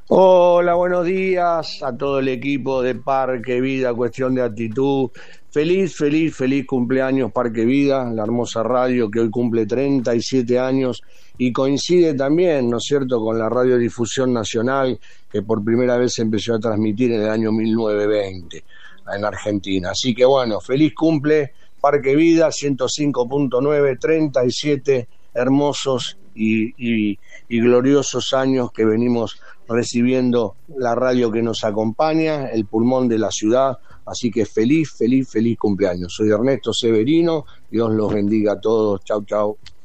Hola, buenos días a todo el equipo de Parque Vida, Cuestión de Actitud. Feliz, feliz, feliz cumpleaños Parque Vida, la hermosa radio que hoy cumple 37 años y coincide también, ¿no es cierto?, con la radiodifusión nacional que por primera vez se empezó a transmitir en el año 1920 en Argentina. Así que bueno, feliz cumple Parque Vida, 105.9, 37 hermosos y gloriosos años que venimos recibiendo la radio que nos acompaña, el pulmón de la ciudad, así que feliz, feliz, feliz cumpleaños. Soy Ernesto Severino, Dios los bendiga a todos, chau, chau.